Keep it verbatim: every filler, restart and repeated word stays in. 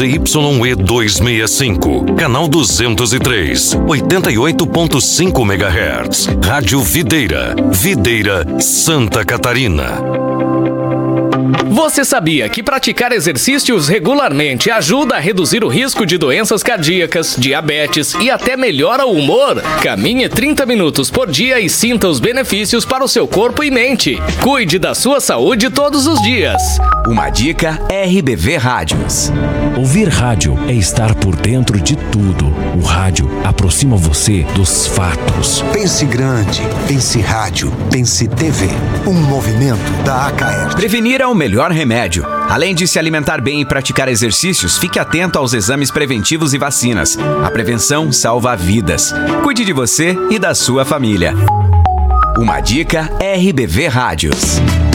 Z Y E duzentos e sessenta e cinco, canal duzentos e três, oitenta e oito ponto cinco megahertz. Rádio Videira, Videira, Santa Catarina. Você sabia que praticar exercícios regularmente ajuda a reduzir o risco de doenças cardíacas, diabetes e até melhora o humor? Caminhe trinta minutos por dia e sinta os benefícios para o seu corpo e mente. Cuide da sua saúde todos os dias. Uma dica R B V Rádios. Ouvir rádio é estar por dentro de tudo. O rádio aproxima você dos fatos. Pense grande, pense rádio, pense T V. Um movimento da A C A E R. Prevenir é o melhor remédio. Além de se alimentar bem e praticar exercícios, fique atento aos exames preventivos e vacinas. A prevenção salva vidas. Cuide de você e da sua família. Uma dica R B V Rádios.